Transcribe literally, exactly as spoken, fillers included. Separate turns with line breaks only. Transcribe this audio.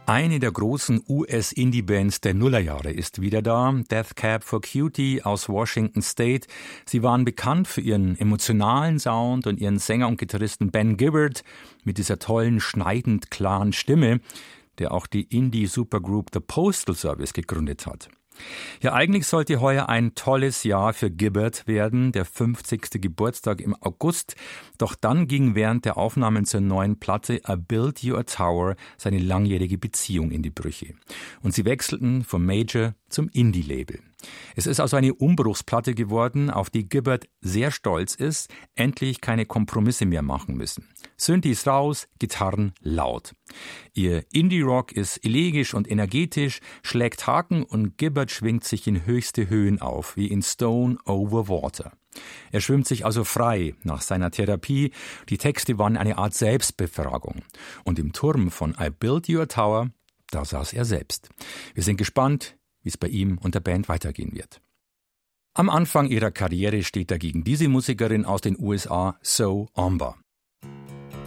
Eine der großen U S-Indie-Bands der Nullerjahre ist wieder da, Death Cab for Cutie aus Washington State. Sie waren bekannt für ihren emotionalen Sound und ihren Sänger und Gitarristen Ben Gibbard mit dieser tollen, schneidend klaren Stimme, der auch die Indie-Supergroup The Postal Service gegründet hat. Ja, eigentlich sollte heuer ein tolles Jahr für Gibbard werden, der fünfzigste Geburtstag im August. Doch dann ging während der Aufnahmen zur neuen Platte I Built You a Tower seine langjährige Beziehung in die Brüche. Und sie wechselten vom Major zum Indie-Label. Es ist also eine Umbruchsplatte geworden, auf die Gibbard sehr stolz ist, endlich keine Kompromisse mehr machen müssen. Synthes raus, Gitarren laut. Ihr Indie-Rock ist elegisch und energetisch, schlägt Haken und Gibbard schwingt sich in höchste Höhen auf, wie in Stone Over Water. Er schwimmt sich also frei nach seiner Therapie. Die Texte waren eine Art Selbstbefragung. Und im Turm von I Built You a Tower, da saß er selbst. Wir sind gespannt, wie es bei ihm und der Band weitergehen wird. Am Anfang ihrer Karriere steht dagegen diese Musikerin aus den U S A, So Omba.